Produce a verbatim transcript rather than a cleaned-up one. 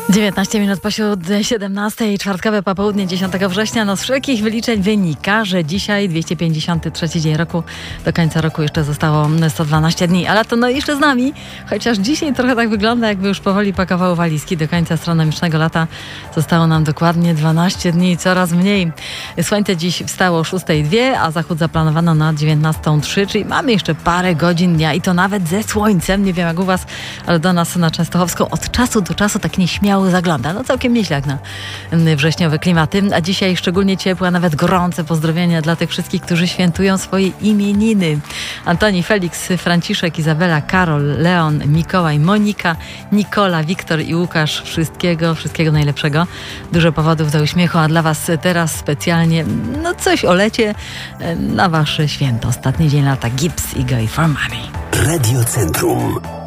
dziewiętnaście minut po siedemnastej, czwartkowe popołudnie dziesiątego września. No z wszelkich wyliczeń wynika, że dzisiaj dwieście pięćdziesiąty trzeci dzień roku. Do końca roku jeszcze zostało sto dwanaście dni, ale to no jeszcze z nami. Chociaż dzisiaj trochę tak wygląda, jakby już powoli pakowały walizki. Do końca astronomicznego lata zostało nam dokładnie dwanaście dni, coraz mniej. Słońce dziś wstało o szóstej dwie, a zachód zaplanowano na dziewiętnastą trzy, czyli mamy jeszcze parę godzin dnia i to nawet ze słońcem. Nie wiem jak u was, ale do nas na Częstochowską od czasu do czasu tak nieśmiało zagląda. No całkiem nieźle jak na wrześniowe klimaty. A dzisiaj szczególnie ciepłe, a nawet gorące pozdrowienia dla tych wszystkich, którzy świętują swoje imieniny. Antoni, Felix, Franciszek, Izabela, Karol, Leon, Mikołaj, Monika, Nikola, Wiktor i Łukasz. Wszystkiego, wszystkiego najlepszego. Dużo powodów do uśmiechu, a dla was teraz specjalnie no coś o lecie na wasze święto. Ostatni dzień lata. Gibbs i Go for Money. Radio Centrum.